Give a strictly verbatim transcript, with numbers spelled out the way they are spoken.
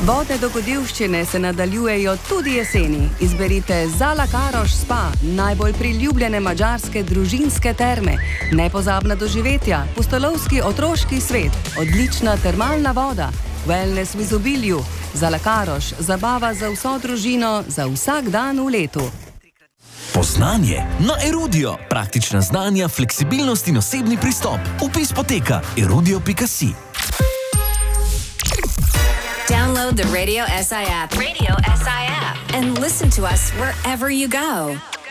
Vodne dogodivščine se nadaljujejo tudi jeseni. Izberite Zalakaroš Spa, najbolj priljubljene madžarske družinske terme, nepozabna doživetja, pustolovski otroški svet, odlična termalna voda, wellness v izobilju. Zalakaroš, zabava za vso družino, za vsak dan v letu. Poznanje na Erudio. Praktična znanja, fleksibilnost in osebni pristop. Vpis poteka erudio pika si. Download the Radio S I app. Radio S I app. And listen to us wherever you go.